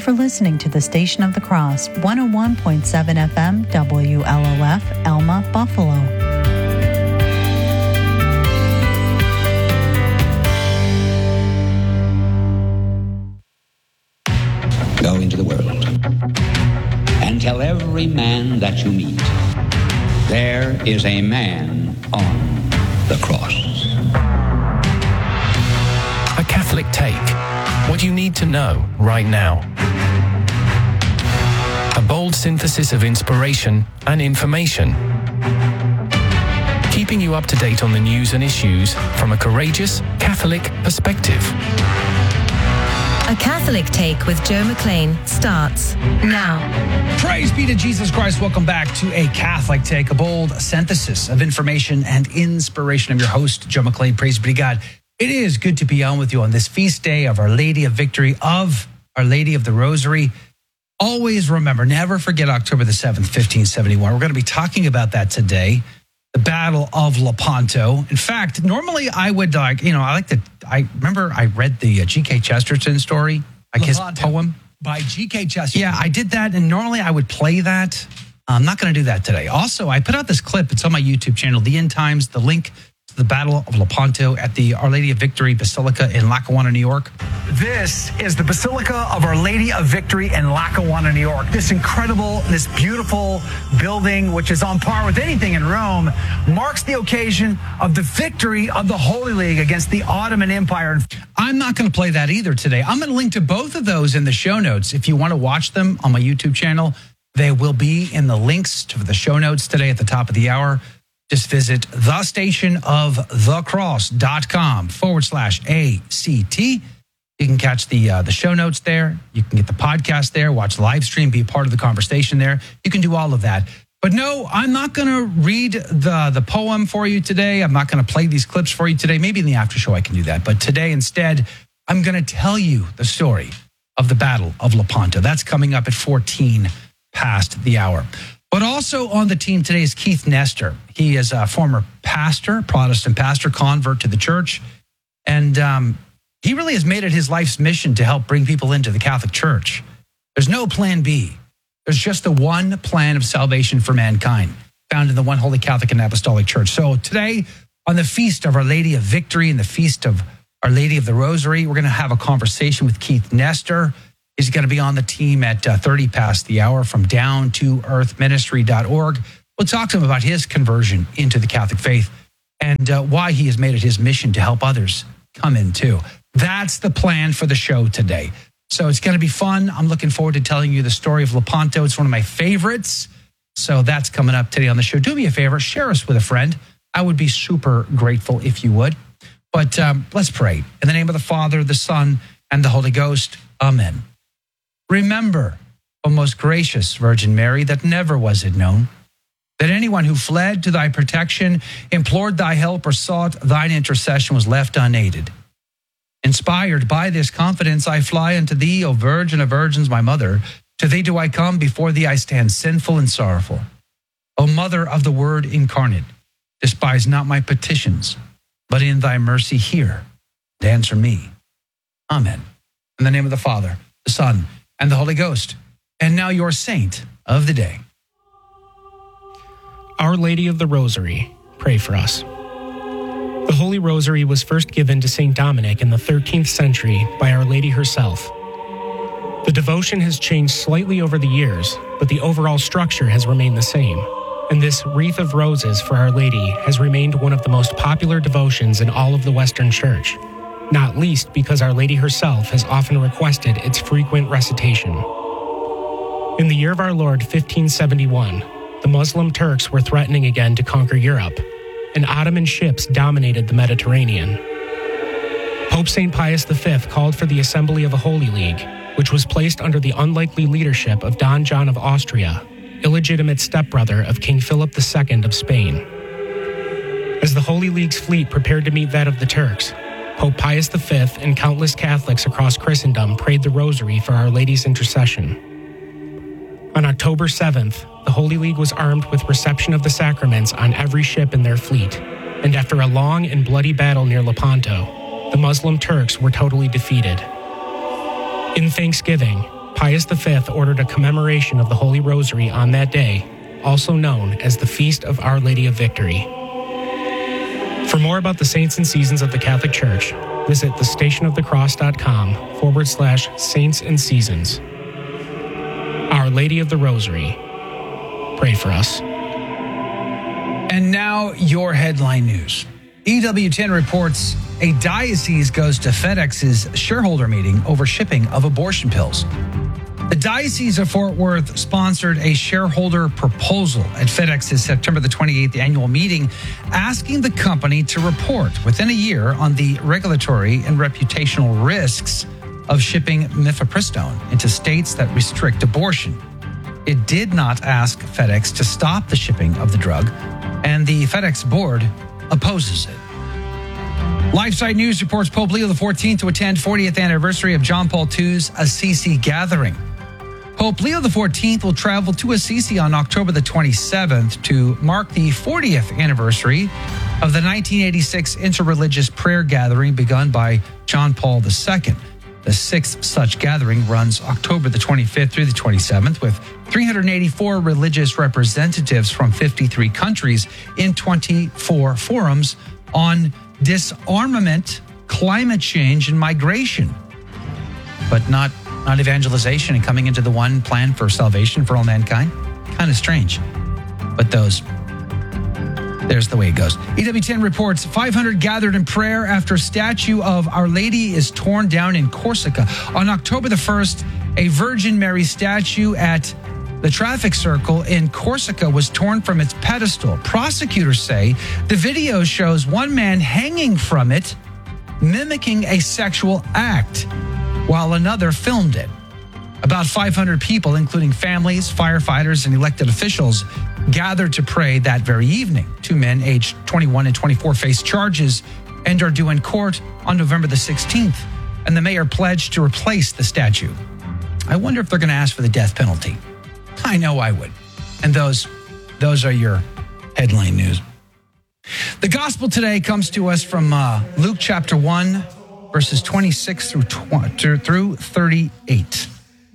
for listening to the Station of the Cross, 101.7 FM, WLOF, Elma, Buffalo. Go into the world and tell every man that you meet, there is a man on the cross. A Catholic Take. What you need to know right now. A bold synthesis of inspiration and information. Keeping you up to date on the news and issues from a courageous Catholic perspective. A Catholic Take with Joe McLean starts now. Praise be to Jesus Christ. Welcome back to A Catholic Take, a bold synthesis of information and inspiration. I'm your host, Joe McLean. Praise be to God. It is good to be on with you on this feast day of Our Lady of Victory, of Our Lady of the Rosary. Always remember, never forget October the 7th, 1571. We're going to be talking about that today, the Battle of Lepanto. In fact, normally I would I remember I read the G.K. Chesterton story, like his poem. By G.K. Chesterton. Yeah, I did that, and normally I would play that. I'm not going to do that today. Also, I put out this clip. It's on my YouTube channel, The End Times, the link to the Battle of Lepanto at the Our Lady of Victory Basilica in Lackawanna, New York. This is the Basilica of Our Lady of Victory in Lackawanna, New York. This beautiful building, which is on par with anything in Rome, marks the occasion of the victory of the Holy League against the Ottoman Empire. I'm not going to play that either today. I'm going to link to both of those in the show notes. If you want to watch them on my YouTube channel, they will be in the links to the show notes today at the top of the hour. Just visit thestationofthecross.com/ACT. You can catch the show notes there. You can get the podcast there, watch the live stream, be a part of the conversation there. You can do all of that. But no, I'm not going to read the poem for you today. I'm not going to play these clips for you today. Maybe in the after show I can do that. But today instead, I'm going to tell you the story of the Battle of Lepanto. That's coming up at 14 past the hour. But also on the team today is Keith Nestor. He is a former pastor, Protestant pastor, convert to the church. And he really has made it his life's mission to help bring people into the Catholic Church. There's no plan B. There's just the one plan of salvation for mankind, found in the one Holy Catholic and Apostolic Church. So today, on the Feast of Our Lady of Victory and the Feast of Our Lady of the Rosary, we're going to have a conversation with Keith Nestor. He's going to be on the team at 30 past the hour from downtoearthministry.org. We'll talk to him about his conversion into the Catholic faith and why he has made it his mission to help others come in too. That's the plan for the show today. So it's going to be fun. I'm looking forward to telling you the story of Lepanto. It's one of my favorites. So that's coming up today on the show. Do me a favor, share us with a friend. I would be super grateful if you would. But let's pray. In the name of the Father, the Son, and the Holy Ghost. Amen. Remember, O most gracious Virgin Mary, that never was it known that anyone who fled to thy protection, implored thy help, or sought thine intercession was left unaided. Inspired by this confidence, I fly unto thee, O Virgin of Virgins, my mother. To thee do I come, before thee I stand sinful and sorrowful. O Mother of the Word incarnate, despise not my petitions, but in thy mercy hear and answer me. Amen. In the name of the Father, the Son, and the Holy Ghost. And now your saint of the day. Our Lady of the Rosary, pray for us. The Holy Rosary was first given to St. Dominic in the 13th century by Our Lady herself. The devotion has changed slightly over the years, but the overall structure has remained the same. And this wreath of roses for Our Lady has remained one of the most popular devotions in all of the Western Church, not least because Our Lady herself has often requested its frequent recitation. In the year of our Lord 1571, the Muslim Turks were threatening again to conquer Europe, and Ottoman ships dominated the Mediterranean. Pope St. Pius V called for the assembly of a Holy League, which was placed under the unlikely leadership of Don John of Austria, illegitimate stepbrother of King Philip II of Spain. As the Holy League's fleet prepared to meet that of the Turks, Pope Pius V and countless Catholics across Christendom prayed the Rosary for Our Lady's intercession. On October 7th, the Holy League was armed with reception of the sacraments on every ship in their fleet, and after a long and bloody battle near Lepanto, the Muslim Turks were totally defeated. In thanksgiving, Pius V ordered a commemoration of the Holy Rosary on that day, also known as the Feast of Our Lady of Victory. For more about the saints and seasons of the Catholic Church, visit thestationofthecross.com/saints and seasons. Our Lady of the Rosary, pray for us. And now your headline news. EWTN reports a diocese goes to FedEx's shareholder meeting over shipping of abortion pills. The Diocese of Fort Worth sponsored a shareholder proposal at FedEx's September the 28th annual meeting, asking the company to report within a year on the regulatory and reputational risks of shipping mifepristone into states that restrict abortion. It did not ask FedEx to stop the shipping of the drug, and the FedEx board opposes it. LifeSite News reports Pope Leo XIV to attend 40th anniversary of John Paul II's Assisi gathering. Pope Leo XIV will travel to Assisi on October the 27th to mark the 40th anniversary of the 1986 interreligious prayer gathering begun by John Paul II. The sixth such gathering runs October the 25th through the 27th, with 384 religious representatives from 53 countries in 24 forums on disarmament, climate change, and migration. But not evangelization and coming into the one plan for salvation for all mankind. Kind of strange. But there's the way it goes. EWTN reports 500 gathered in prayer after a statue of Our Lady is torn down in Corsica. On October the 1st, a Virgin Mary statue at the traffic circle in Corsica was torn from its pedestal. Prosecutors say the video shows one man hanging from it, mimicking a sexual act, while another filmed it. About 500 people, including families, firefighters, and elected officials, gathered to pray that very evening. Two men aged 21 and 24 face charges and are due in court on November the 16th, and the mayor pledged to replace the statue. I wonder if they're going to ask for the death penalty. I know I would. And those are your headline news. The gospel today comes to us from Luke chapter 1, verses 26 through 38.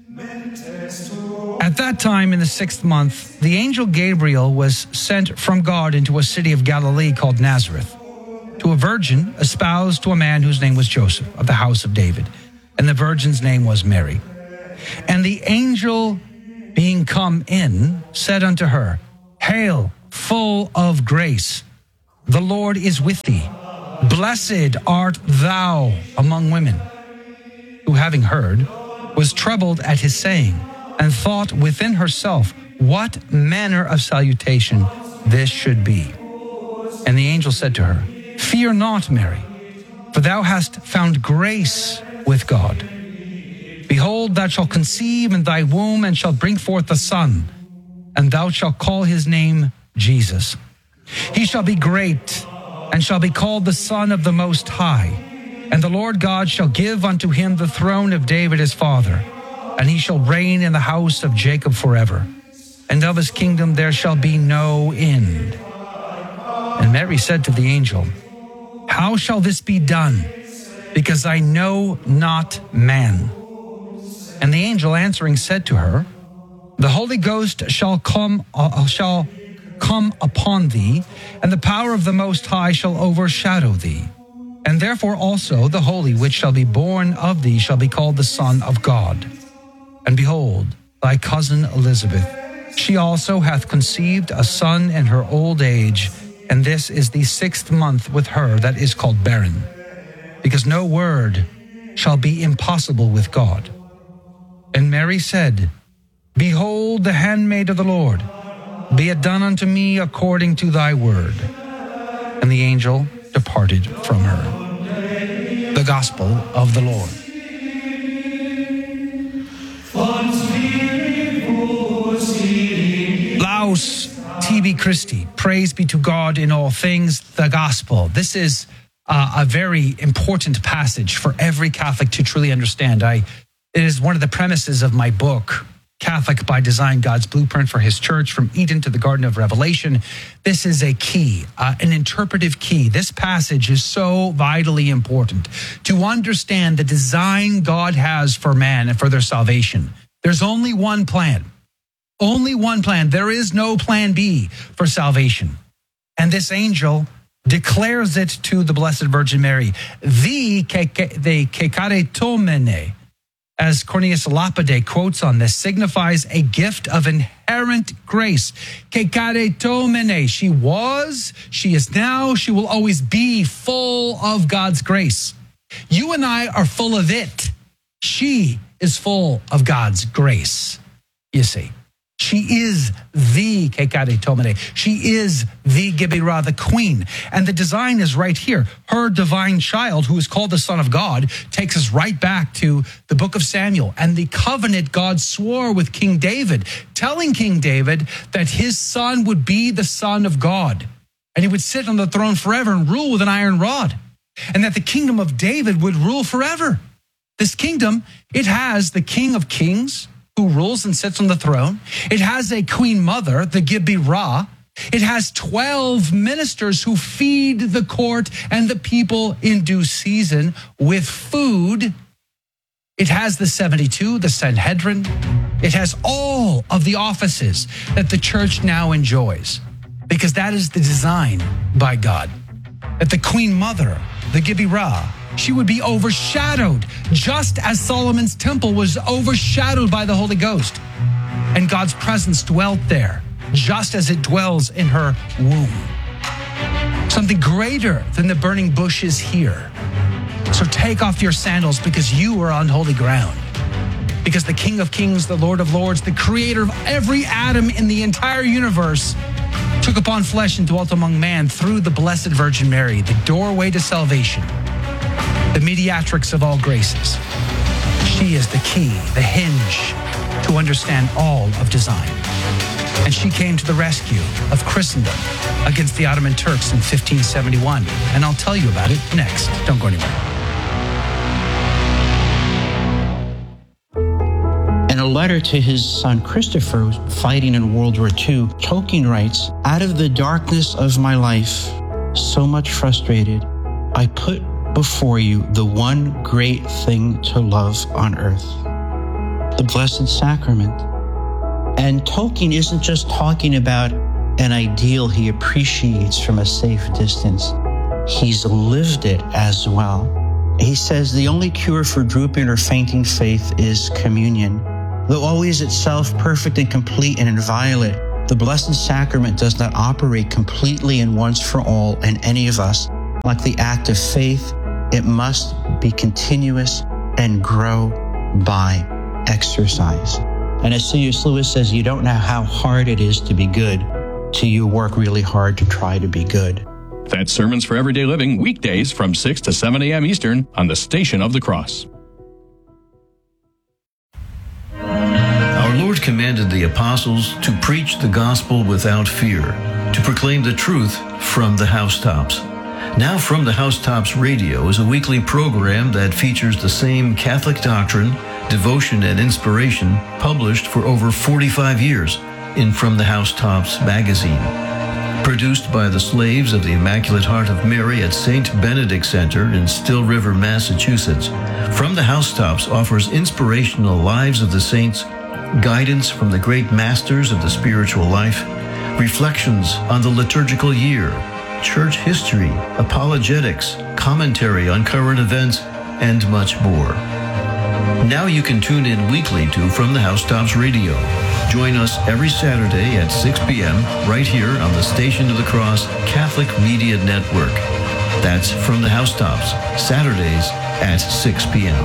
At that time in the 6th month, the angel Gabriel was sent from God into a city of Galilee called Nazareth, to a virgin espoused to a man whose name was Joseph, of the house of David, and the virgin's name was Mary. And the angel, being come in, said unto her, Hail, full of grace, the Lord is with thee. Blessed art thou among women. Who, having heard, was troubled at his saying, and thought within herself what manner of salutation this should be. And the angel said to her, Fear not, Mary, for thou hast found grace with God. Behold, thou shalt conceive in thy womb, and shalt bring forth a son, and thou shalt call his name Jesus. He shall be great, and shall be called the Son of the Most High. And the Lord God shall give unto him the throne of David his father, and he shall reign in the house of Jacob forever. And of his kingdom there shall be no end. And Mary said to the angel, How shall this be done? Because I know not man. And the angel answering said to her, The Holy Ghost shall come upon thee, and the power of the Most High shall overshadow thee. And therefore also the Holy which shall be born of thee shall be called the Son of God. And behold, thy cousin Elizabeth, she also hath conceived a son in her old age, and this is the 6th month with her that is called barren, because no word shall be impossible with God. And Mary said, Behold the handmaid of the Lord, be it done unto me according to thy word. And the angel departed from her. The Gospel of the Lord. Laus tibi Christi. Praise be to God in all things. The Gospel. This is a very important passage for every Catholic to truly understand. It is one of the premises of my book, Catholic by Design, God's Blueprint for His Church, from Eden to the Garden of Revelation. This is a key, an interpretive key. This passage is so vitally important to understand the design God has for man and for their salvation. There's only one plan. Only one plan. There is no plan B for salvation. And this angel declares it to the Blessed Virgin Mary. The kekaretomene, as Cornelius Lapide quotes on this, signifies a gift of inherent grace. Kekaretomene. She was, she is now, she will always be full of God's grace. You and I are full of it. She is full of God's grace. You see. She is the Kekaretomene. She is the Gibirah, the queen. And the design is right here. Her divine child, who is called the Son of God, takes us right back to the book of Samuel and the covenant God swore with King David, telling King David that his son would be the Son of God. And he would sit on the throne forever and rule with an iron rod. And that the kingdom of David would rule forever. This kingdom, it has the King of Kings, who rules and sits on the throne. It has a queen mother, the Gibirah. It has 12 ministers who feed the court and the people in due season with food. It has the 72, the Sanhedrin. It has all of the offices that the church now enjoys, because that is the design by God. That the queen mother, the Gibirah, she would be overshadowed, just as Solomon's temple was overshadowed by the Holy Ghost. And God's presence dwelt there, just as it dwells in her womb. Something greater than the burning bush is here. So take off your sandals, because you are on holy ground. Because the King of Kings, the Lord of Lords, the creator of every atom in the entire universe, took upon flesh and dwelt among man through the Blessed Virgin Mary, the doorway to salvation. The mediatrix of all graces. She is the key, the hinge to understand all of design. And she came to the rescue of Christendom against the Ottoman Turks in 1571. And I'll tell you about it next. Don't go anywhere. In a letter to his son Christopher, fighting in World War II, Tolkien writes, "Out of the darkness of my life, so much frustrated, I put before you the one great thing to love on earth, the Blessed Sacrament." And Tolkien isn't just talking about an ideal he appreciates from a safe distance. He's lived it as well. He says the only cure for drooping or fainting faith is communion. Though always itself perfect and complete and inviolate, the Blessed Sacrament does not operate completely and once for all in any of us. Like the act of faith, it must be continuous and grow by exercise. And as C.S. Lewis says, you don't know how hard it is to be good till you work really hard to try to be good. That's Sermons for Everyday Living, weekdays from 6 to 7 a.m. Eastern on the Station of the Cross. Our Lord commanded the apostles to preach the gospel without fear, to proclaim the truth from the housetops. Now From the Housetops Radio is a weekly program that features the same Catholic doctrine, devotion, and inspiration published for over 45 years in From the Housetops magazine. Produced by the slaves of the Immaculate Heart of Mary at St. Benedict Center in Still River, Massachusetts, From the Housetops offers inspirational lives of the saints, guidance from the great masters of the spiritual life, reflections on the liturgical year, church history, apologetics, commentary on current events, and much more. Now you can tune in weekly to From the Housetops Radio. Join us every Saturday at 6 p.m. right here on the Station of the Cross Catholic Media Network. That's From the Housetops, Saturdays at 6 p.m.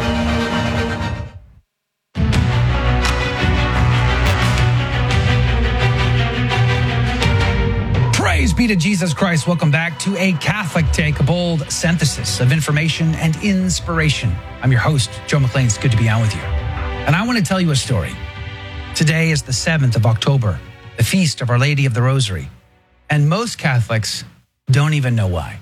Praise be to Jesus Christ. Welcome back to A Catholic Take, a bold synthesis of information and inspiration. I'm your host, Joe McLean. It's good to be on with you. And I want to tell you a story. Today is the 7th of October, the feast of Our Lady of the Rosary. And most Catholics don't even know why.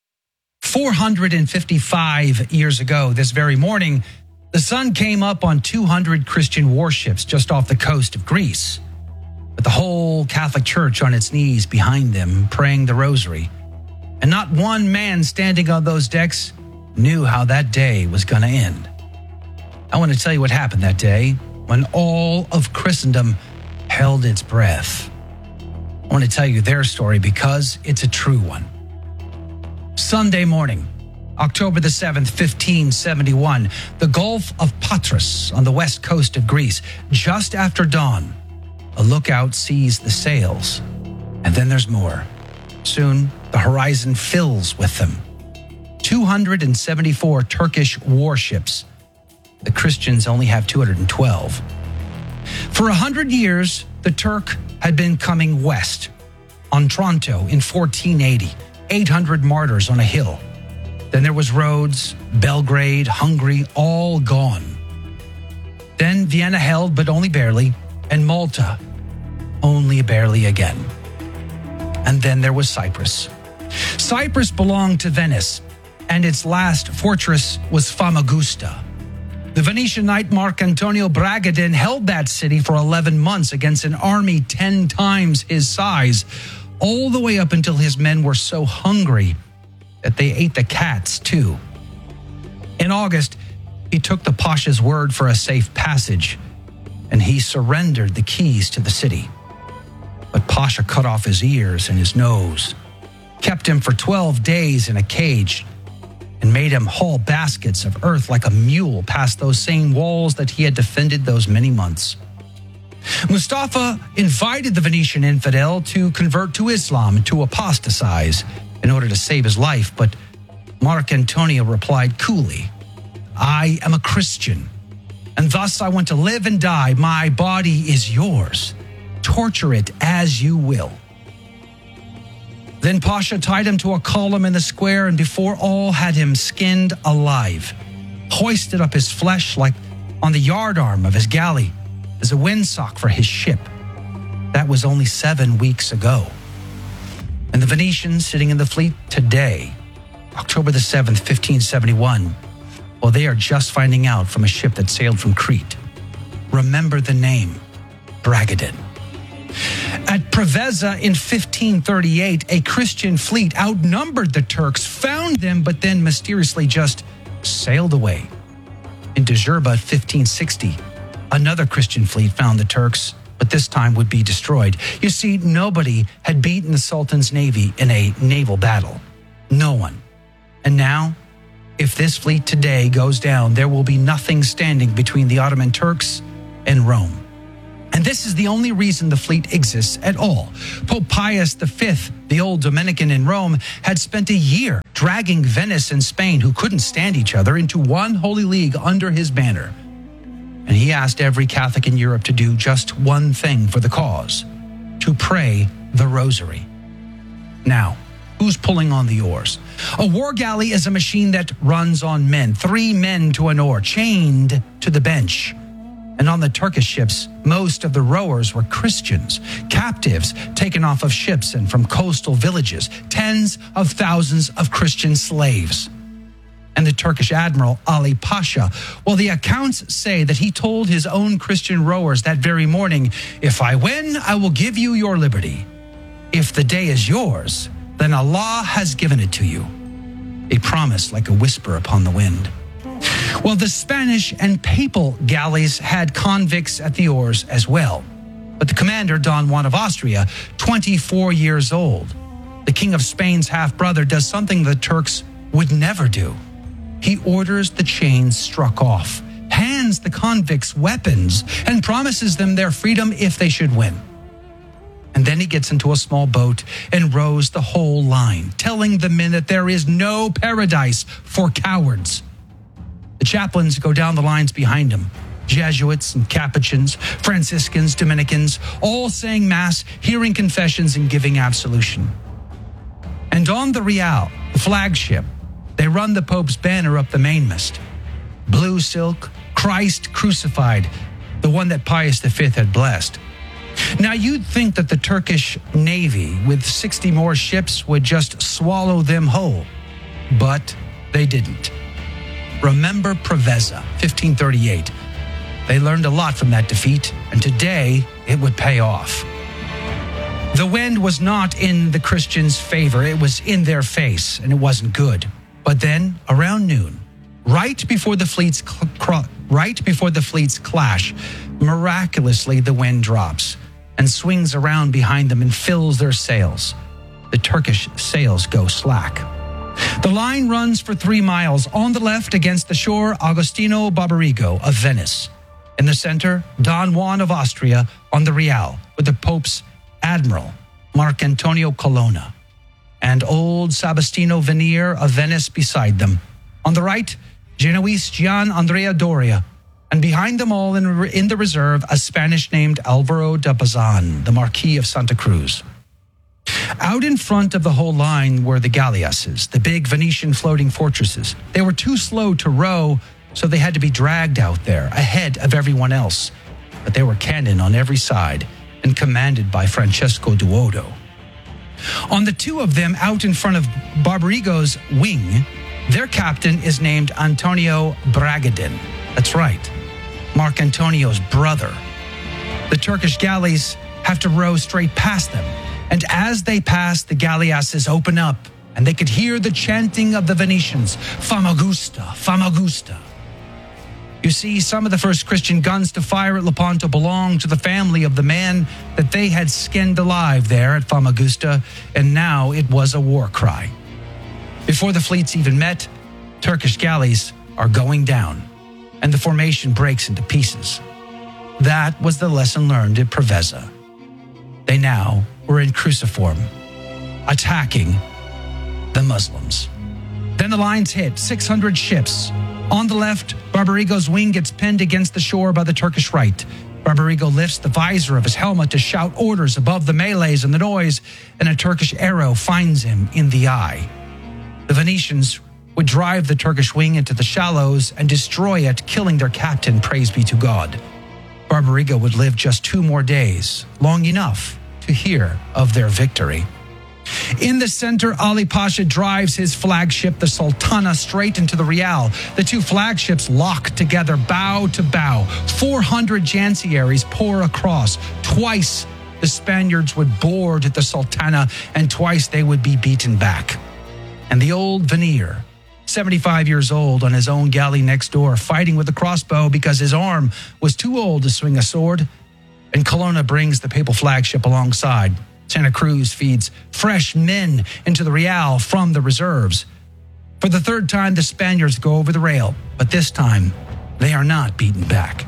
455 years ago, this very morning, the sun came up on 200 Christian warships just off the coast of Greece, with the whole Catholic Church on its knees behind them, praying the rosary. And not one man standing on those decks knew how that day was going to end. I want to tell you what happened that day when all of Christendom held its breath. I want to tell you their story because it's a true one. Sunday morning, October the 7th, 1571, the Gulf of Patras on the west coast of Greece. Just after dawn, a lookout sees the sails, and then there's more. Soon, the horizon fills with them. 274 Turkish warships. The Christians only have 212. For 100 years, the Turk had been coming west. Otranto in 1480, 800 martyrs on a hill. Then there was Rhodes, Belgrade, Hungary, all gone. Then Vienna held, but only barely, and Malta, only barely again. And then there was Cyprus. Cyprus belonged to Venice, and its last fortress was Famagusta. The Venetian knight Marc Antonio Bragadin held that city for 11 months against an army 10 times his size, all the way up until his men were so hungry that they ate the cats too. In August, he took the Pasha's word for a safe passage, and he surrendered the keys to the city. But Pasha cut off his ears and his nose, kept him for 12 days in a cage, and made him haul baskets of earth like a mule past those same walls that he had defended those many months. Mustafa invited the Venetian infidel to convert to Islam, to apostatize, in order to save his life, but Marc Antonio replied coolly, "I am a Christian, and thus I want to live and die. My body is yours. Torture it as you will." Then Pasha tied him to a column in the square, and before all had him skinned alive, hoisted up his flesh like on the yardarm of his galley as a windsock for his ship. That was only 7 weeks ago. And the Venetians sitting in the fleet today, October the 7th, 1571, well, they are just finding out from a ship that sailed from Crete. Remember the name, Bragadin. At Preveza in 1538, a Christian fleet outnumbered the Turks, found them, but then mysteriously just sailed away. In Djerba, 1560, another Christian fleet found the Turks, but this time would be destroyed. You see, nobody had beaten the Sultan's navy in a naval battle. No one. And now, if this fleet today goes down, there will be nothing standing between the Ottoman Turks and Rome. And this is the only reason the fleet exists at all. Pope Pius V, the old Dominican in Rome, had spent a year dragging Venice and Spain, who couldn't stand each other, into one holy league under his banner. And he asked every Catholic in Europe to do just one thing for the cause: to pray the rosary. Now, who's pulling on the oars? A war galley is a machine that runs on men, 3 men to an oar, chained to the bench. And on the Turkish ships, most of the rowers were Christians, captives taken off of ships and from coastal villages, tens of thousands of Christian slaves. And the Turkish admiral, Ali Pasha, well, the accounts say that he told his own Christian rowers that very morning, "If I win, I will give you your liberty. If the day is yours, then Allah has given it to you." A promise like a whisper upon the wind. Well, the Spanish and papal galleys had convicts at the oars as well. But the commander, Don Juan of Austria, 24 years old, the King of Spain's half-brother, does something the Turks would never do. He orders the chains struck off, hands the convicts weapons, and promises them their freedom if they should win. And then he gets into a small boat and rows the whole line, telling the men that there is no paradise for cowards. The chaplains go down the lines behind him. Jesuits and Capuchins, Franciscans, Dominicans, all saying Mass, hearing confessions, and giving absolution. And on the Real, the flagship, they run the Pope's banner up the mainmast. Blue silk, Christ crucified, the one that Pius V had blessed. Now, you'd think that the Turkish Navy, with 60 more ships, would just swallow them whole. But they didn't. Remember Preveza, 1538. They learned a lot from that defeat, and today it would pay off. The wind was not in the Christians' favor. It was in their face, and it wasn't good. But then, around noon, right before the fleets right before the fleets clash, miraculously the wind drops and swings around behind them and fills their sails. The Turkish sails go slack. The line runs for 3 miles. On the left against the shore, Agostino Barbarigo of Venice. In the center, Don Juan of Austria on the Real with the Pope's Admiral, Marcantonio Colonna, and old Sabastino Venier of Venice beside them. On the right, Genoese Gian Andrea Doria, and behind them all in the reserve, a Spanish named Alvaro de Bazan, the Marquis of Santa Cruz. Out in front of the whole line were the galleasses, the big Venetian floating fortresses. They were too slow to row, so they had to be dragged out there, ahead of everyone else. But there were cannon on every side and commanded by Francesco Duodo. On the 2 of them out in front of Barbarigo's wing, their captain is named Antonio Bragadin. That's right, Marcantonio's brother. The Turkish galleys have to row straight past them, and as they pass, the galleasses open up, and they could hear the chanting of the Venetians, Famagusta, Famagusta. You see, some of the first Christian guns to fire at Lepanto belonged to the family of the man that they had skinned alive there at Famagusta, and now it was a war cry. Before the fleets even met, Turkish galleys are going down, and the formation breaks into pieces. That was the lesson learned at Preveza. They now were in cruciform, attacking the Muslims. Then the lines hit 600 ships. On the left, Barbarigo's wing gets pinned against the shore by the Turkish right. Barbarigo lifts the visor of his helmet to shout orders above the melees and the noise, and a Turkish arrow finds him in the eye. The Venetians would drive the Turkish wing into the shallows and destroy it, killing their captain, praise be to God. Barbarigo would live just 2 more days, long enough to hear of their victory. In the center, Ali Pasha drives his flagship, the Sultana, straight into the Real. The 2 flagships lock together, bow to bow. 400 Janciaries pour across. Twice the Spaniards would board the Sultana, and twice they would be beaten back. And the old Venier, 75 years old, on his own galley next door, fighting with a crossbow because his arm was too old to swing a sword. And Colonna brings the papal flagship alongside. Santa Cruz feeds fresh men into the Real from the reserves. For the 3rd time, the Spaniards go over the rail, but this time they are not beaten back.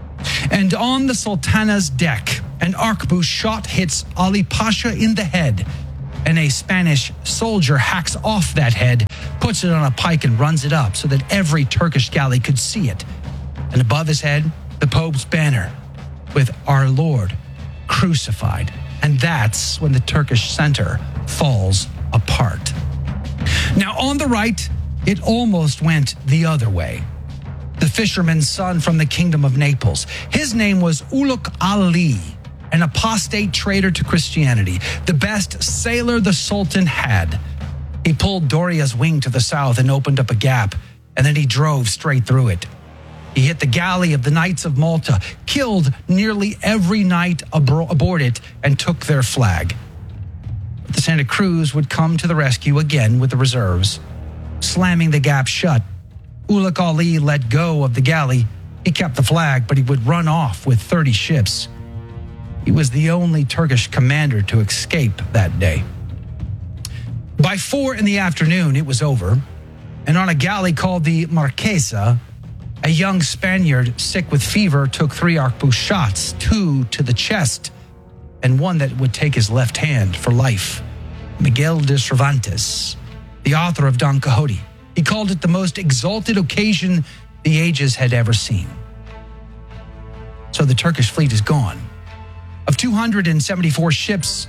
And on the Sultana's deck, an arquebus shot hits Ali Pasha in the head, and a Spanish soldier hacks off that head, puts it on a pike and runs it up so that every Turkish galley could see it. And above his head, the Pope's banner with Our Lord crucified. And that's when the Turkish center falls apart. Now, on the right, it almost went the other way. The fisherman's son from the kingdom of Naples. His name was Uluk Ali, an apostate traitor to Christianity, the best sailor the Sultan had. He pulled Doria's wing to the south and opened up a gap, and then he drove straight through it. He hit the galley of the Knights of Malta, killed nearly every knight aboard it, and took their flag. But the Santa Cruz would come to the rescue again with the reserves. Slamming the gap shut, Uluk Ali let go of the galley. He kept the flag, but he would run off with 30 ships. He was the only Turkish commander to escape that day. By 4 p.m, it was over, and on a galley called the Marquesa, a young Spaniard sick with fever took 3 arquebus shots, 2 to the chest, and 1 that would take his left hand for life. Miguel de Cervantes, the author of Don Quixote, he called it the most exalted occasion the ages had ever seen. So the Turkish fleet is gone. Of 274 ships,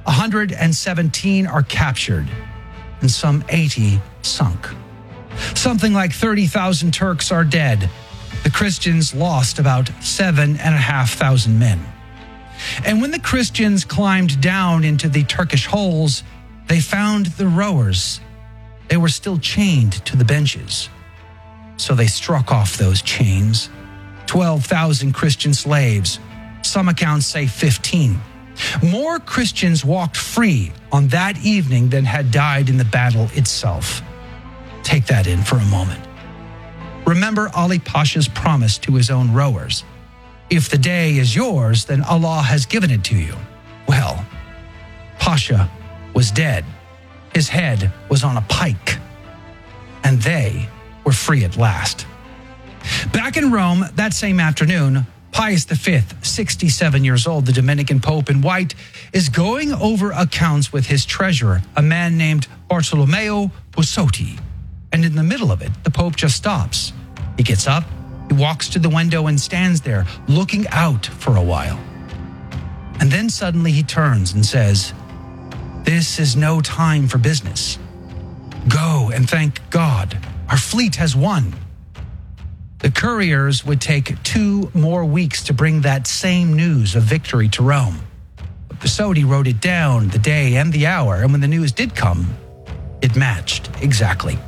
117 are captured, and some 80 sunk. Something like 30,000 Turks are dead. The Christians lost about 7,500 men. And when the Christians climbed down into the Turkish holes, they found the rowers. They were still chained to the benches. So they struck off those chains. 12,000 Christian slaves. Some accounts say 15. More Christians walked free on that evening than had died in the battle itself. Take that in for a moment. Remember Ali Pasha's promise to his own rowers. If the day is yours, then Allah has given it to you. Well, Pasha was dead. His head was on a pike. And they were free at last. Back in Rome that same afternoon, Pius V, 67 years old, the Dominican Pope in white, is going over accounts with his treasurer, a man named Bartolomeo Busotti. And in the middle of it, the Pope just stops. He gets up, he walks to the window and stands there, looking out for a while. And then suddenly he turns and says, "This is no time for business. Go and thank God. Our fleet has won." The couriers would take 2 more weeks to bring that same news of victory to Rome. But Busotti wrote it down, the day and the hour, and when the news did come, it matched exactly.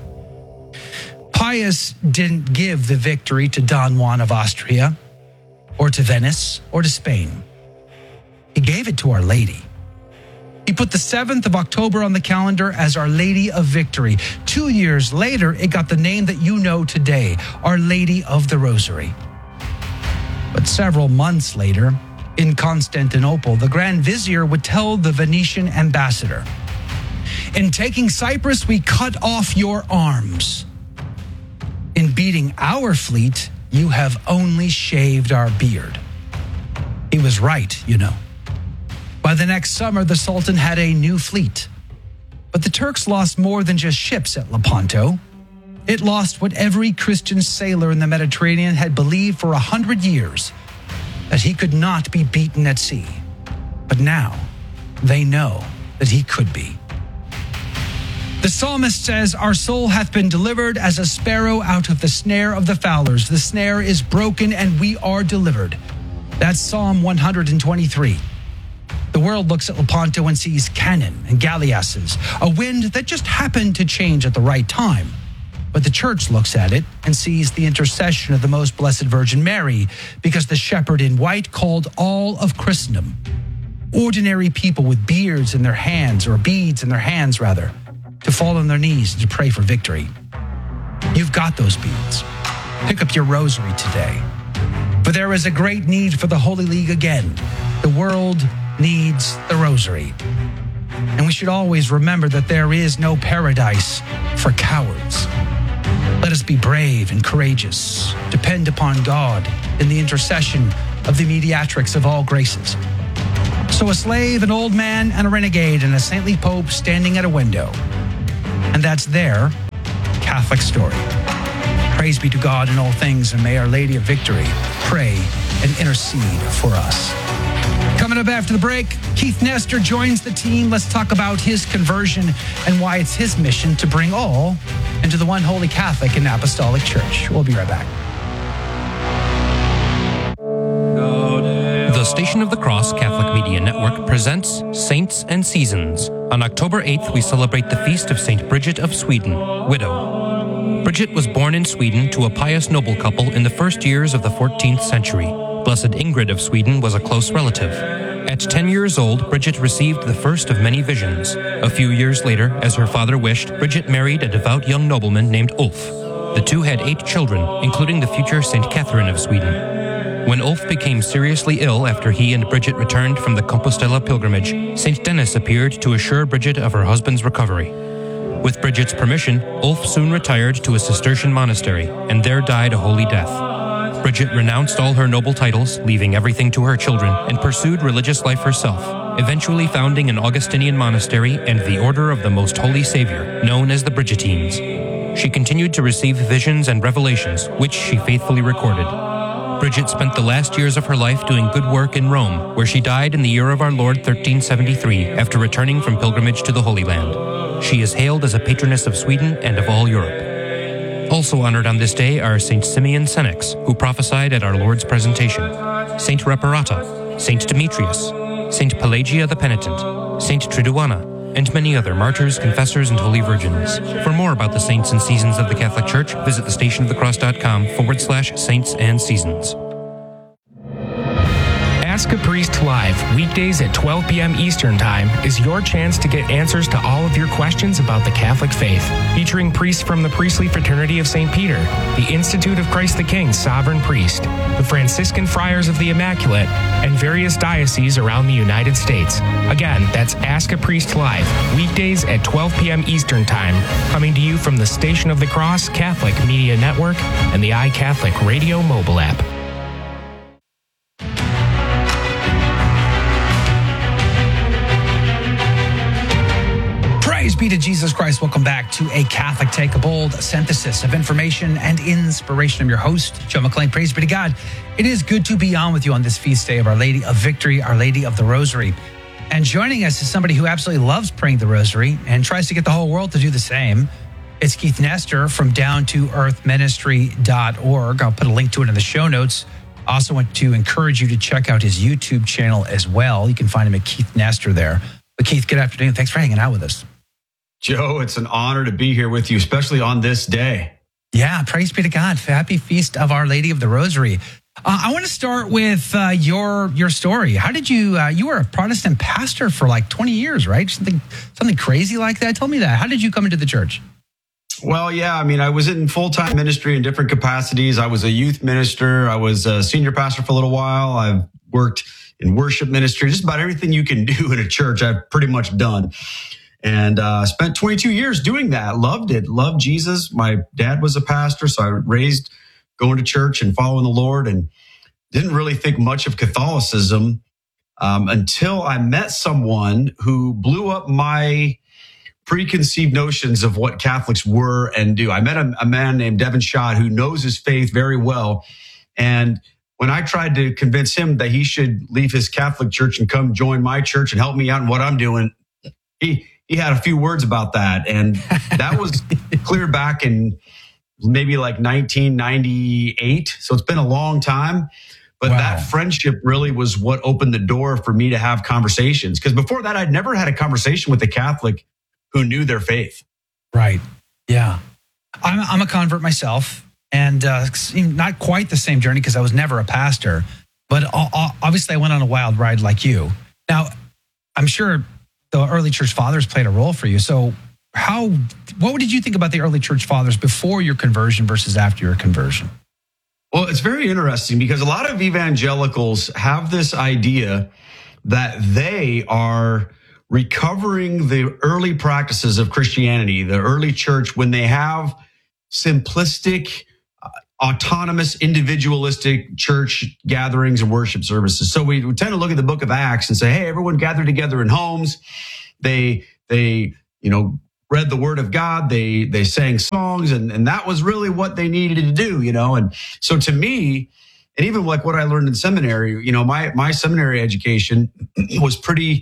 Pius didn't give the victory to Don Juan of Austria, or to Venice, or to Spain. He gave it to Our Lady. He put the 7th of October on the calendar as Our Lady of Victory. 2 years later, it got the name that you know today, Our Lady of the Rosary. But several months later, in Constantinople, the Grand Vizier would tell the Venetian ambassador, "In taking Cyprus, we cut off your arms. In beating our fleet, you have only shaved our beard." He was right, you know. By the next summer, the Sultan had a new fleet. But the Turks lost more than just ships at Lepanto. It lost what every Christian sailor in the Mediterranean had believed for 100 years, that he could not be beaten at sea. But now, they know that he could be. The psalmist says, "Our soul hath been delivered as a sparrow out of the snare of the fowlers. The snare is broken and we are delivered." That's Psalm 123. The world looks at Lepanto and sees cannon and galleasses, a wind that just happened to change at the right time. But the church looks at it and sees the intercession of the Most Blessed Virgin Mary, because the shepherd in white called all of Christendom, ordinary people with beards in their hands, or beads in their hands rather, to fall on their knees and to pray for victory. You've got those beads. Pick up your rosary today. For there is a great need for the Holy League again. The world needs the rosary. And we should always remember that there is no paradise for cowards. Let us be brave and courageous. Depend upon God in the intercession of the mediatrix of all graces. So a slave, an old man, and a renegade, and a saintly pope standing at a window. And that's their Catholic story. Praise be to God in all things, and may Our Lady of Victory pray and intercede for us. Coming up after the break, Keith Nestor joins the team. Let's talk about his conversion and why it's his mission to bring all into the one holy Catholic and Apostolic Church. We'll be right back. The Station of the Cross Catholic Media Network presents Saints and Seasons. On October 8th, we celebrate the feast of St. Bridget of Sweden, widow. Bridget was born in Sweden to a pious noble couple in the first years of the 14th century. Blessed Ingrid of Sweden was a close relative. At 10 years old, Bridget received the first of many visions. A few years later, as her father wished, Bridget married a devout young nobleman named Ulf. The two had 8 children, including the future St. Catherine of Sweden. When Ulf became seriously ill after he and Bridget returned from the Compostela pilgrimage, St. Denis appeared to assure Bridget of her husband's recovery. With Bridget's permission, Ulf soon retired to a Cistercian monastery and there died a holy death. Bridget renounced all her noble titles, leaving everything to her children, and pursued religious life herself, eventually founding an Augustinian monastery and the Order of the Most Holy Savior, known as the Bridgetines. She continued to receive visions and revelations, which she faithfully recorded. Bridget spent the last years of her life doing good work in Rome, where she died in the year of our Lord 1373 after returning from pilgrimage to the Holy Land. She is hailed as a patroness of Sweden and of all Europe. Also honored on this day are St. Simeon Senex, who prophesied at our Lord's presentation, St. Reparata, St. Demetrius, St. Pelagia the Penitent, St. Triduana, and many other martyrs, confessors, and holy virgins. For more about the saints and seasons of the Catholic Church, visit thestationofthecross.com/saints and seasons. Ask a Priest Live, weekdays at 12 p.m. Eastern Time, is your chance to get answers to all of your questions about the Catholic faith. Featuring priests from the Priestly Fraternity of St. Peter, the Institute of Christ the King Sovereign Priest, the Franciscan Friars of the Immaculate, and various dioceses around the United States. Again, that's Ask a Priest Live, weekdays at 12 p.m. Eastern Time, coming to you from the Station of the Cross Catholic Media Network and the iCatholic Radio mobile app. Praise be to Jesus Christ. Welcome back to A Catholic Take, a bold synthesis of information and inspiration. I'm your host, Joe McClain. Praise be to God. It is good to be on with you on this feast day of Our Lady of Victory, Our Lady of the Rosary. And joining us is somebody who absolutely loves praying the Rosary and tries to get the whole world to do the same. It's Keith Nestor from downtoearthministry.org. I'll put a link to it in the show notes. I also want to encourage you to check out his YouTube channel as well. You can find him at Keith Nestor there. But Keith, good afternoon. Thanks for hanging out with us. Joe, it's an honor to be here with you, especially on this day. Yeah, praise be to God. Happy Feast of Our Lady of the Rosary. I want to start with your story. How did you were a Protestant pastor for like 20 years, right? Something crazy like that? Tell me that. How did you come into the church? Well, yeah, I mean, I was in full-time ministry in different capacities. I was a youth minister. I was a senior pastor for a little while. I've worked in worship ministry. Just about everything you can do in a church, I've pretty much done. And spent 22 years doing that. Loved it. Loved Jesus. My dad was a pastor, so I was raised going to church and following the Lord, and didn't really think much of Catholicism until I met someone who blew up my preconceived notions of what Catholics were and do. I met a man named Devin Schott who knows his faith very well. And when I tried to convince him that he should leave his Catholic church and come join my church and help me out in what I'm doing, he had a few words about that. And that was clear back in maybe like 1998. So it's been a long time. But that friendship really was what opened the door for me to have conversations. Because before that, I'd never had a conversation with a Catholic who knew their faith. Right. Yeah. I'm a convert myself, and not quite the same journey because I was never a pastor. But obviously I went on a wild ride like you. Now, I'm sure the early church fathers played a role for you. So what did you think about the early church fathers before your conversion versus after your conversion? Well, it's very interesting because a lot of evangelicals have this idea that they are recovering the early practices of Christianity, the early church, when they have simplistic, autonomous, individualistic church gatherings and worship services. So we tend to look at the book of Acts and say, hey, everyone gathered together in homes. They read the word of God. They sang songs, and that was really what they needed to do, And so to me, and even like what I learned in seminary, my seminary education was pretty,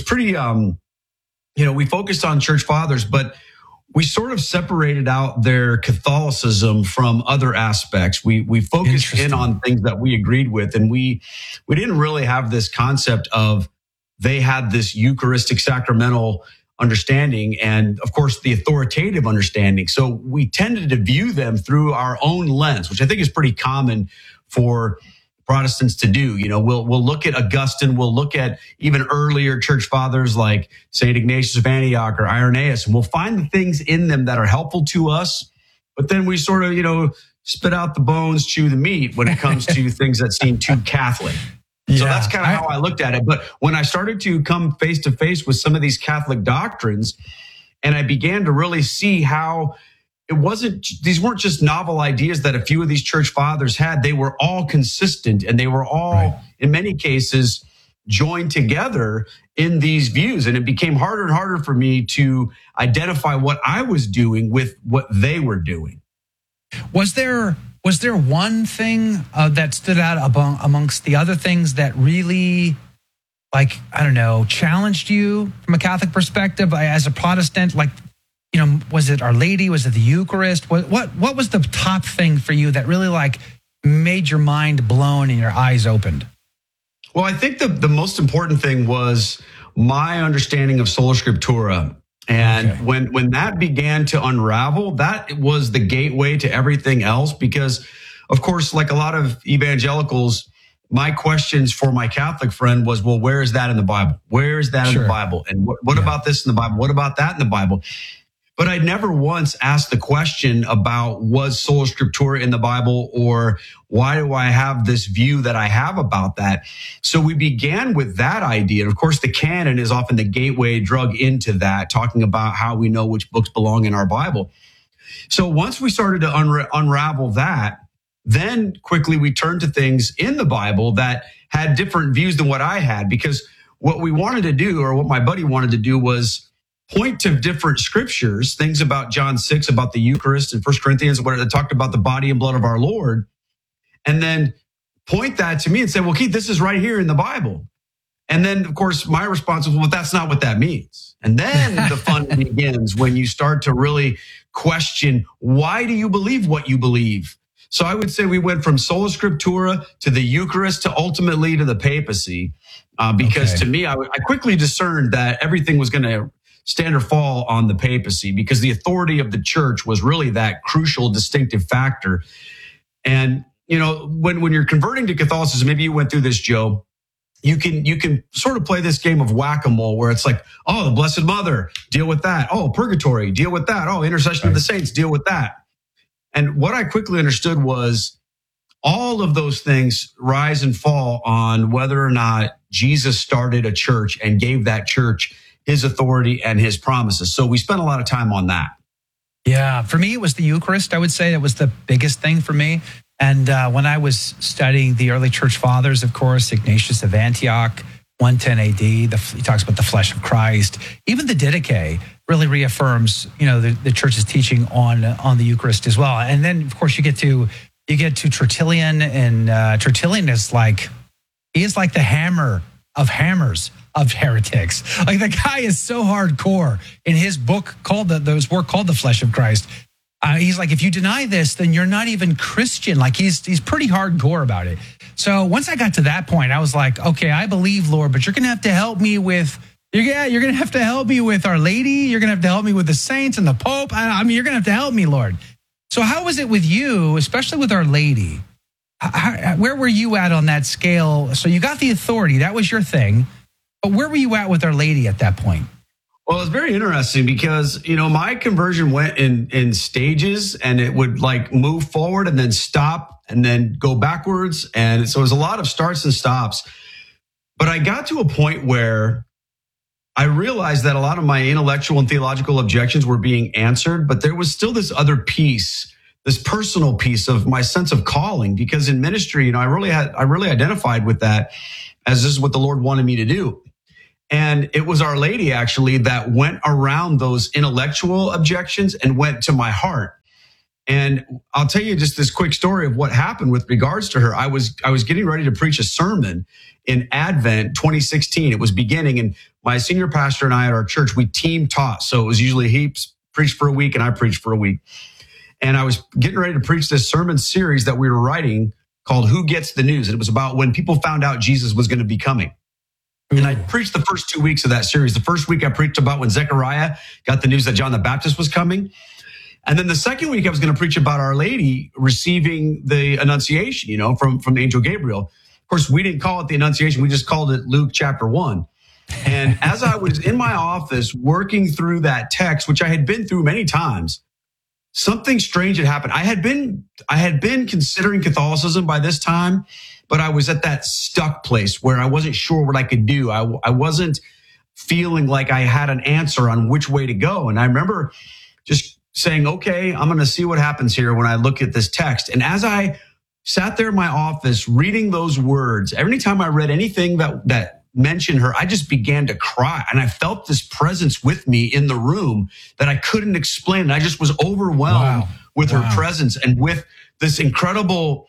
we focused on church fathers, but we sort of separated out their Catholicism from other aspects. We focused in on things that we agreed with, and we didn't really have this concept of they had this Eucharistic sacramental understanding and, of course, the authoritative understanding. So we tended to view them through our own lens, which I think is pretty common for Protestants to do. We'll look at Augustine, we'll look at even earlier church fathers like St. Ignatius of Antioch or Irenaeus, and we'll find the things in them that are helpful to us, but then we sort of, spit out the bones, chew the meat when it comes to things that seem too Catholic. So that's kind of how I looked at it. But when I started to come face to face with some of these Catholic doctrines, and I began to really see how these weren't just novel ideas that a few of these church fathers had. They were all consistent, and they were all, in many cases, joined together in these views. And it became harder and harder for me to identify what I was doing with what they were doing. Was there one thing that stood out amongst the other things that really, challenged you from a Catholic perspective as a Protestant? Was it Our Lady? Was it the Eucharist? What was the top thing for you that really made your mind blown and your eyes opened? Well, I think the most important thing was my understanding of Sola Scriptura. And when that began to unravel, that was the gateway to everything else. Because, of course, like a lot of evangelicals, my questions for my Catholic friend was, well, where is that in the Bible? Where is that in the Bible? And what about this in the Bible? What about that in the Bible? But I never once asked the question about, was sola scriptura in the Bible, or why do I have this view that I have about that? So we began with that idea. And of course, the canon is often the gateway drug into that, talking about how we know which books belong in our Bible. So once we started to unravel that, then quickly we turned to things in the Bible that had different views than what I had, because what we wanted to do, or what my buddy wanted to do, was point to different scriptures, things about John 6, about the Eucharist, and 1 Corinthians, where it talked about the body and blood of our Lord, and then point that to me and say, well, Keith, this is right here in the Bible. And then, of course, my response was, well, that's not what that means. And then the fun begins when you start to really question, why do you believe what you believe? So I would say we went from sola scriptura to the Eucharist to ultimately to the papacy, because to me, I quickly discerned that everything was going to stand or fall on the papacy, because the authority of the church was really that crucial distinctive factor. And, you know, when you're converting to Catholicism, maybe you went through this, Joe, you can sort of play this game of whack-a-mole where it's like, oh, the Blessed Mother, deal with that. Oh, purgatory, deal with that. Oh, intercession of the saints, deal with that. And what I quickly understood was all of those things rise and fall on whether or not Jesus started a church and gave that church his authority and his promises. So we spent a lot of time on that. Yeah, for me, it was the Eucharist. I would say that was the biggest thing for me. And when I was studying the early church fathers, of course, Ignatius of Antioch, 110 AD, he talks about the flesh of Christ. Even the Didache really reaffirms, you know, the church's teaching on the Eucharist as well. And then, of course, you get to Tertullian, and Tertullian is like, he is like the hammer of hammers of heretics. Like, the guy is so hardcore in his book called the Flesh of Christ. He's like, if you deny this, then you're not even Christian. Like, he's pretty hardcore about it. So once I got to that point, I was like, okay, I believe, Lord, but you're going to have to help me with, you're going to have to help me with Our Lady. You're going to have to help me with the saints and the Pope. I mean, you're going to have to help me, Lord. So how was it with you, especially with Our Lady? Where were you at on that scale? So you got the authority. That was your thing. But where were you at with Our Lady at that point? Well, it's very interesting because, you know, my conversion went in stages, and it would like move forward and then stop and then go backwards. And so it was a lot of starts and stops. But I got to a point where I realized that a lot of my intellectual and theological objections were being answered, but there was still this other piece, this personal piece of my sense of calling, because in ministry, you know, I really identified with that as this is what the Lord wanted me to do. And it was Our Lady actually that went around those intellectual objections and went to my heart. And I'll tell you just this quick story of what happened with regards to her. I was getting ready to preach a sermon in Advent 2016. It was beginning, and my senior pastor and I at our church, we team taught. So it was usually he preached for a week and I preached for a week. And I was getting ready to preach this sermon series that we were writing called Who Gets the News? And it was about when people found out Jesus was going to be coming. And I preached the first 2 weeks of that series. The first week I preached about when Zechariah got the news that John the Baptist was coming. And then the second week I was going to preach about Our Lady receiving the Annunciation, you know, from Angel Gabriel. Of course, we didn't call it the Annunciation. We just called it Luke chapter 1. And as I was in my office working through that text, which I had been through many times, something strange had happened. I had been considering Catholicism by this time, but I was at that stuck place where I wasn't sure what I could do. I wasn't feeling like I had an answer on which way to go. And I remember just saying, okay, I'm going to see what happens here when I look at this text. And as I sat there in my office reading those words, every time I read anything that mentioned her, I just began to cry. And I felt this presence with me in the room that I couldn't explain. And I just was overwhelmed with her presence and with this incredible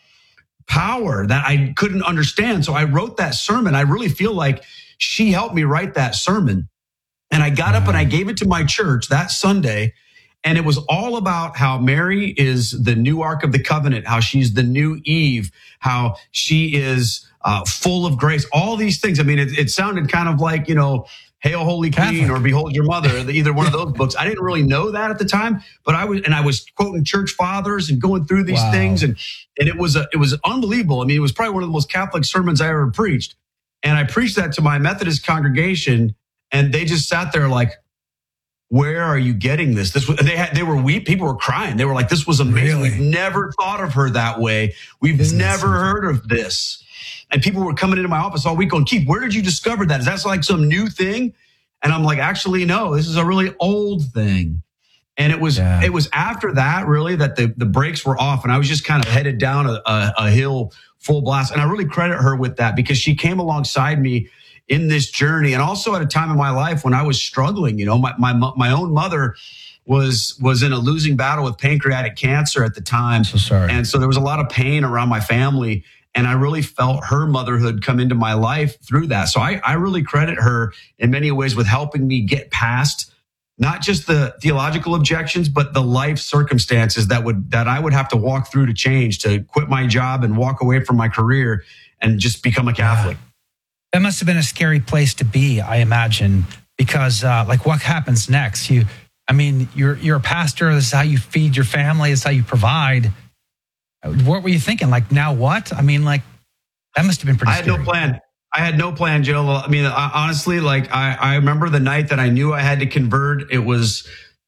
power that I couldn't understand. So I wrote that sermon. I really feel like she helped me write that sermon. And I got up and I gave it to my church that Sunday. And it was all about how Mary is the new Ark of the Covenant, how she's the new Eve, how she is full of grace, all these things. I mean, it sounded kind of like, you know, Hail Holy Queen or Behold Your Mother, either one of those books. I didn't really know that at the time, but I was quoting church fathers and going through these things, and it was unbelievable. I mean, it was probably one of the most Catholic sermons I ever preached, and I preached that to my Methodist congregation, and they just sat there like, "Where are you getting this?" They were weep. People were crying. They were like, "This was amazing. Really? We've never thought of her that way. We've never heard of this." And people were coming into my office all week going, "Keith, where did you discover that? Is that like some new thing?" And I'm like, "Actually, no, this is a really old thing." And it was after that really that the brakes were off, and I was just kind of headed down a hill full blast. And I really credit her with that, because she came alongside me in this journey, and also at a time in my life when I was struggling. You know, my own mother was in a losing battle with pancreatic cancer at the time. So sorry. And so there was a lot of pain around my family. And I really felt her motherhood come into my life through that. So I really credit her in many ways with helping me get past not just the theological objections, but the life circumstances that I would have to walk through to change, to quit my job and walk away from my career and just become a Catholic. That must have been a scary place to be, I imagine, because like what happens next? You're a pastor. This is how you feed your family. This is how you provide. What were you thinking? Like, now what? I mean, like, that must have been pretty scary. I had no plan, Joe. I mean, honestly, like, I remember the night that I knew I had to convert. It was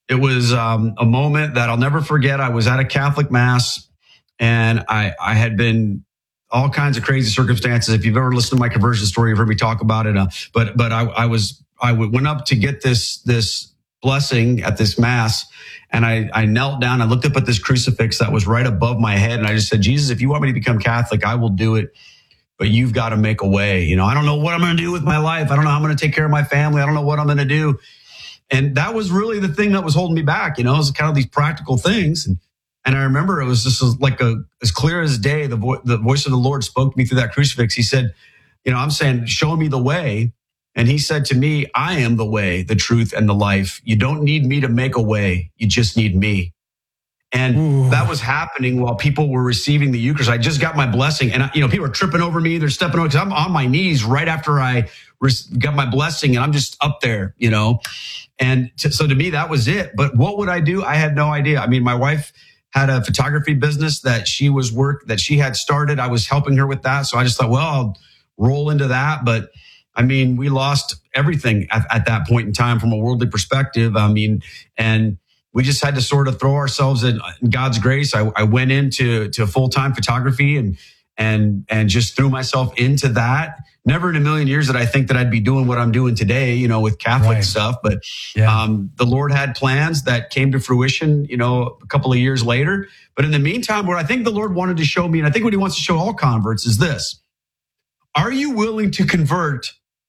a moment that I'll never forget. I was at a Catholic mass, and I had been all kinds of crazy circumstances. If you've ever listened to my conversion story, you've heard me talk about it. But I went up to get this blessing at this mass, and I knelt down. I looked up at this crucifix that was right above my head, and I just said, "Jesus, if you want me to become Catholic, I will do it, but you've got to make a way. You know, I don't know what I'm going to do with my life. I don't know how I'm going to take care of my family. I don't know what I'm going to do." And that was really the thing that was holding me back. You know, it was kind of these practical things. And I remember it was just like as clear as day. The voice of the Lord spoke to me through that crucifix. He said, "You know, I'm saying, show me the way." And he said to me, "I am the way, the truth, and the life. You don't need me to make a way. You just need me." And that was happening while people were receiving the Eucharist. I just got my blessing, and people are tripping over me. They're stepping over, because I'm on my knees right after I got my blessing, and I'm just up there, you know. And so to me, that was it. But what would I do? I had no idea. I mean, my wife had a photography business that she had started. I was helping her with that. So I just thought, well, I'll roll into that. But I mean, we lost everything at that point in time from a worldly perspective. I mean, and we just had to sort of throw ourselves in God's grace. I went into full-time photography and just threw myself into that. Never in a million years did I think that I'd be doing what I'm doing today, you know, with Catholic stuff. But the Lord had plans that came to fruition, you know, a couple of years later. But in the meantime, what I think the Lord wanted to show me, and I think what he wants to show all converts, is this: are you willing to convert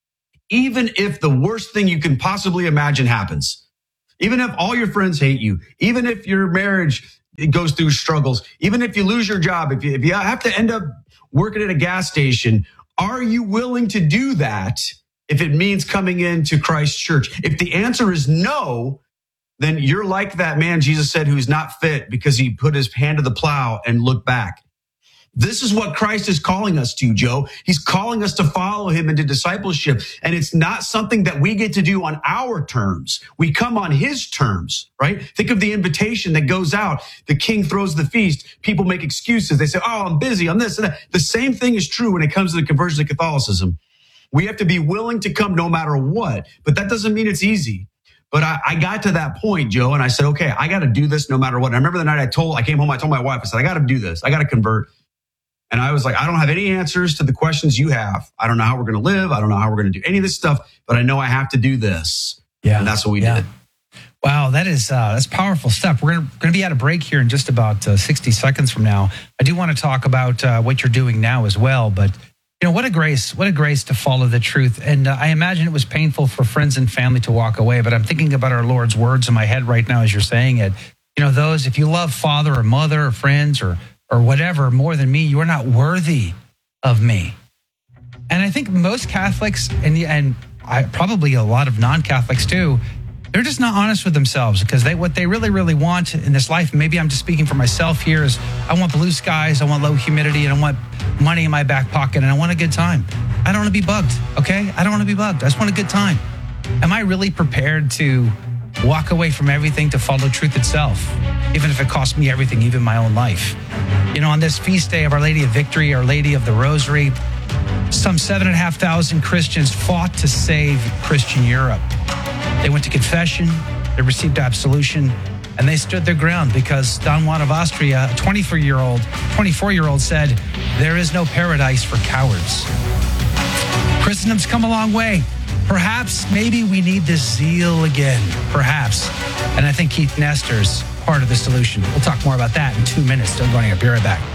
even if the worst thing you can possibly imagine happens? Even if all your friends hate you, even if your marriage goes through struggles, even if you lose your job, if you have to end up working at a gas station, are you willing to do that if it means coming into Christ's church? If the answer is no, then you're like that man Jesus said who's not fit because he put his hand to the plow and looked back. This is what Christ is calling us to, Joe. He's calling us to follow him into discipleship. And it's not something that we get to do on our terms. We come on his terms, right? Think of the invitation that goes out. The king throws the feast. People make excuses. They say, "Oh, I'm busy. I'm this and that." The same thing is true when it comes to the conversion to Catholicism. We have to be willing to come no matter what. But that doesn't mean it's easy. But I got to that point, Joe, and I said, okay, I got to do this no matter what. And I remember the night I came home, I told my wife, I said, I got to do this. I got to convert. And I was like, I don't have any answers to the questions you have. I don't know how we're going to live. I don't know how we're going to do any of this stuff, but I know I have to do this. Yeah. And that's what we did. Wow, that's powerful stuff. We're going to be at a break here in just about 60 seconds from now. I do want to talk about what you're doing now as well, but you know, what a grace to follow the truth. And I imagine it was painful for friends and family to walk away, but I'm thinking about our Lord's words in my head right now as you're saying it. You know, those, if you love father or mother or friends or whatever more than me, you are not worthy of me. And I think most Catholics and probably a lot of non-Catholics too, they're just not honest with themselves, because what they really, really want in this life, maybe I'm just speaking for myself here, is I want blue skies, I want low humidity, and I want money in my back pocket, and I want a good time. I don't want to be bugged, okay? I don't want to be bugged. I just want a good time. Am I really prepared to walk away from everything to follow truth itself, even if it costs me everything, even my own life? You know, on this feast day of Our Lady of Victory, Our Lady of the Rosary, some 7,500 Christians fought to save Christian Europe. They went to confession, they received absolution, and they stood their ground because Don Juan of Austria, a 24-year-old said, "There is no paradise for cowards." Christendom's come a long way. Perhaps, maybe we need this zeal again. Perhaps. And I think Keith Nestor's part of the solution. We'll talk more about that in 2 minutes. Still going up. Be right back.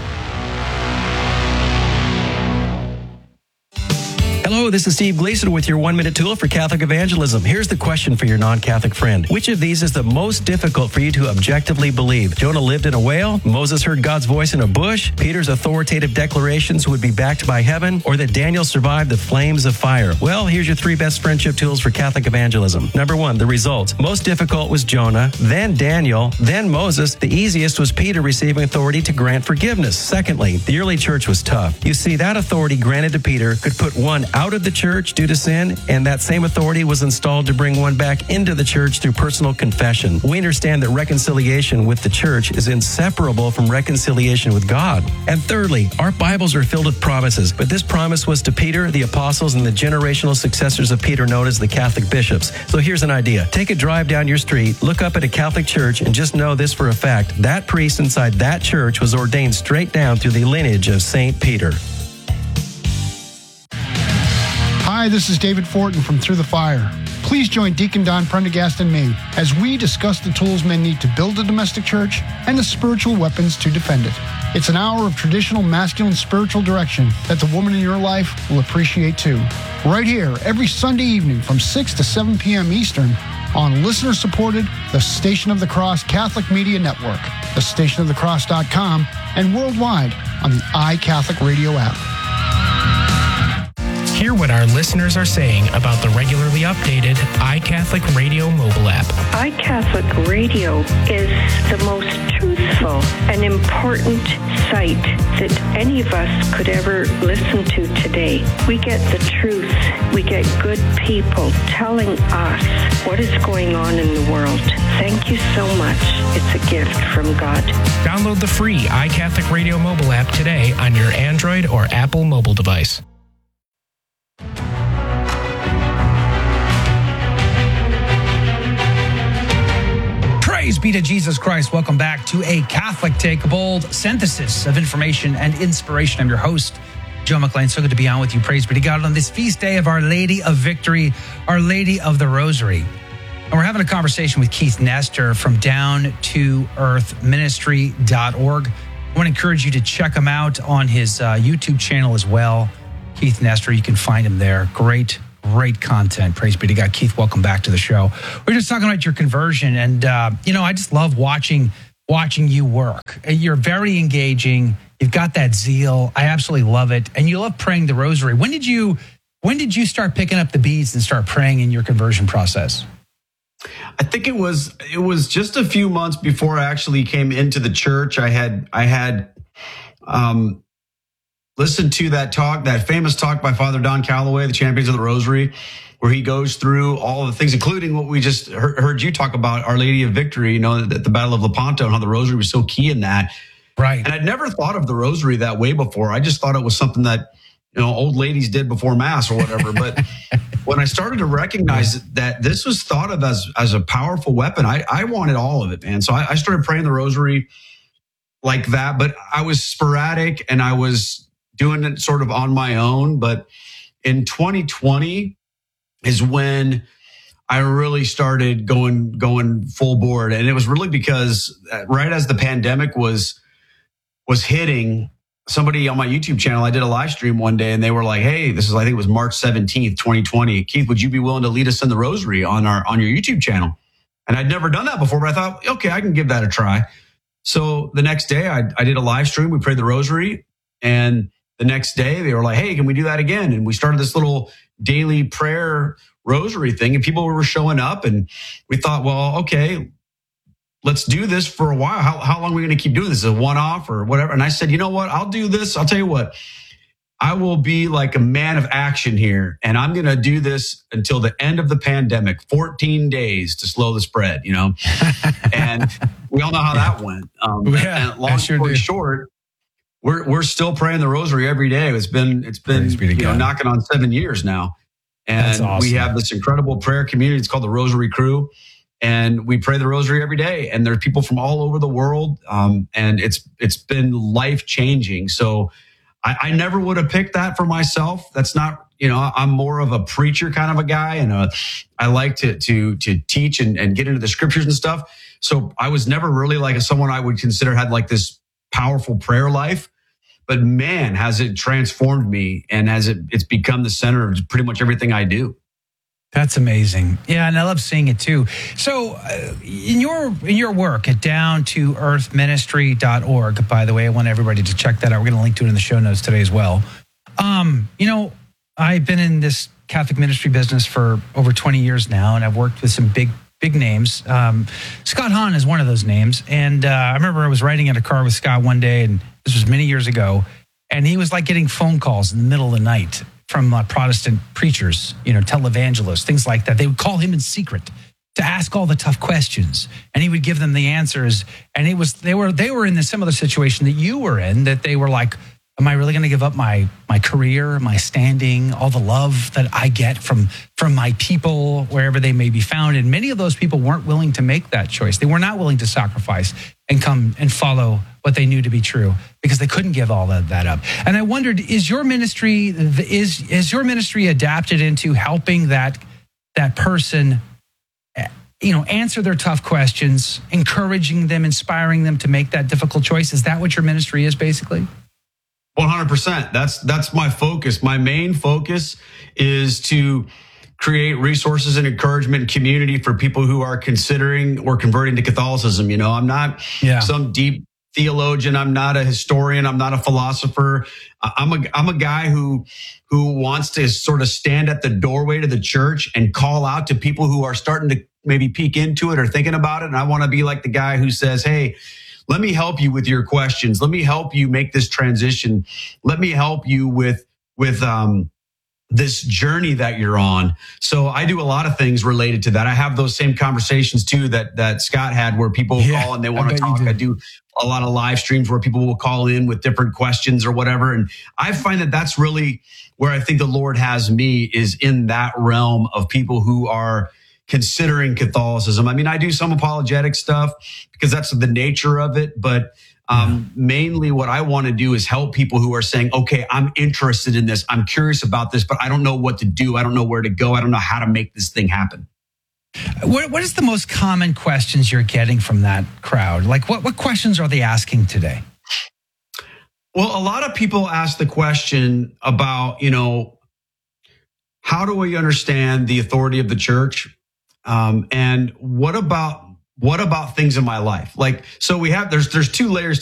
Hello, this is Steve Gleason with your 1-minute tool for Catholic evangelism. Here's the question for your non-Catholic friend. Which of these is the most difficult for you to objectively believe? Jonah lived in a whale? Moses heard God's voice in a bush? Peter's authoritative declarations would be backed by heaven? Or that Daniel survived the flames of fire? Well, here's your 3 best friendship tools for Catholic evangelism. Number 1, the results. Most difficult was Jonah, then Daniel, then Moses. The easiest was Peter receiving authority to grant forgiveness. Secondly, the early church was tough. You see, that authority granted to Peter could put one out of the church due to sin, and that same authority was installed to bring one back into the church through personal confession. We understand that reconciliation with the church is inseparable from reconciliation with God. And thirdly, our Bibles are filled with promises, but this promise was to Peter, the apostles, and the generational successors of Peter known as the Catholic bishops. So here's an idea. Take a drive down your street, look up at a Catholic church, and just know this for a fact. That priest inside that church was ordained straight down through the lineage of St. Peter. Hi, this is David Fortin from Through the Fire. Please join Deacon Don Prendergast and me as we discuss the tools men need to build a domestic church and the spiritual weapons to defend it. It's an hour of traditional masculine spiritual direction that the woman in your life will appreciate too. Right here, every Sunday evening from 6 to 7 p.m. Eastern on listener-supported The Station of the Cross Catholic Media Network, thestationofthecross.com, and worldwide on the iCatholic Radio app. Hear what our listeners are saying about the regularly updated iCatholic Radio mobile app. iCatholic Radio is the most truthful and important site that any of us could ever listen to today. We get the truth. We get good people telling us what is going on in the world. Thank you so much. It's a gift from God. Download the free iCatholic Radio mobile app today on your Android or Apple mobile device. Praise be to Jesus Christ. Welcome back to A Catholic Take, a bold synthesis of information and inspiration. I'm your host, Joe McLean. So good to be on with you. Praise be to God on this feast day of Our Lady of Victory, Our Lady of the Rosary. And we're having a conversation with Keith Nestor from DownToEarthMinistry.org. I want to encourage you to check him out on his YouTube channel as well. Keith Nestor, you can find him there. Great content. Praise be to God. Keith, welcome back to the show. We're just talking about your conversion, and I just love watching you work. You're very engaging. You've got that zeal. I absolutely love it, and you love praying the Rosary. When did you start picking up the beads and start praying in your conversion process? I think it was just a few months before I actually came into the church. I had listened to that famous talk by Father Don Calloway, the Champions of the Rosary, where he goes through all of the things, including what we just heard you talk about, Our Lady of Victory, at the Battle of Lepanto, and how the Rosary was so key in that. Right. And I'd never thought of the Rosary that way before. I just thought it was something that, old ladies did before Mass or whatever. But when I started to recognize that this was thought of as a powerful weapon, I wanted all of it, man. So I started praying the Rosary like that, but I was sporadic and I was doing it sort of on my own. But in 2020 is when I really started going full board. And it was really because right as the pandemic was hitting, somebody on my YouTube channel, I did a live stream one day and they were like, hey, I think it was March 17th, 2020. Keith, would you be willing to lead us in the Rosary on your YouTube channel? And I'd never done that before, but I thought, okay, I can give that a try. So the next day I did a live stream. We prayed the Rosary, and the next day they were like, hey, can we do that again? And we started this little daily prayer Rosary thing, and people were showing up, and we thought, well, okay, let's do this for a while. How long are we going to keep doing this? Is it a one-off or whatever? And I said, you know what? I'll do this. I'll tell you what. I will be like a man of action here, and I'm going to do this until the end of the pandemic, 14 days to slow the spread, you know? And we all know how that went. And long story short, we're still praying the rosary every day. It's been knocking on 7 years now. And awesome. We have this incredible prayer community. It's called the Rosary Crew. And we pray the rosary every day. And there are people from all over the world. And it's been life-changing. So I never would have picked that for myself. That's not, I'm more of a preacher kind of a guy. And I like to teach and get into the scriptures and stuff. So I was never really like someone I would consider had like this powerful prayer life. But man, has it transformed me, and it's become the center of pretty much everything I do. That's amazing. Yeah, and I love seeing it too. So in your work at downtoearthministry.org, by the way, I want everybody to check that out. We're going to link to it in the show notes today as well. I've been in this Catholic ministry business for over 20 years now, and I've worked with some big names. Scott Hahn is one of those names. And I remember I was riding in a car with Scott one day, and this was many years ago, and he was like getting phone calls in the middle of the night from Protestant preachers, televangelists, things like that. They would call him in secret to ask all the tough questions, and he would give them the answers. And they were in a similar situation that you were in, that they were like, am I really going to give up my career, my standing, all the love that I get from my people, wherever they may be found? And many of those people weren't willing to make that choice. They were not willing to sacrifice and come and follow what they knew to be true, because they couldn't give all that up. And I wondered, is your ministry adapted into helping that person, answer their tough questions, encouraging them, inspiring them to make that difficult choice? Is that what your ministry is, basically? 100%. That's my focus. My main focus is to create resources and encouragement and community for people who are considering or converting to Catholicism. I'm not some deep theologian. I'm not a historian. I'm not a philosopher. I'm a guy who wants to sort of stand at the doorway to the church and call out to people who are starting to maybe peek into it or thinking about it. And I want to be like the guy who says, hey, let me help you with your questions. Let me help you make this transition. Let me help you with this journey that you're on. So I do a lot of things related to that. I have those same conversations too that Scott had, where people call and they want to talk. I do a lot of live streams where people will call in with different questions or whatever. And I find that that's really where I think the Lord has me, is in that realm of people who are considering Catholicism. I mean, I do some apologetic stuff because that's the nature of it. But mainly what I want to do is help people who are saying, okay, I'm interested in this. I'm curious about this, but I don't know what to do. I don't know where to go. I don't know how to make this thing happen. What is the most common questions you're getting from that crowd? Like what questions are they asking today? Well, a lot of people ask the question about, how do we understand the authority of the church? And what about things in my life? Like, so there's two layers